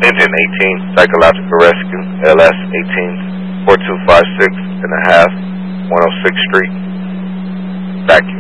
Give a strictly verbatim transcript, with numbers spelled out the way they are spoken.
Engine eighteen, Psychological Rescue, L S eighteen, four two five six and a half, one oh sixth Street, vacuum.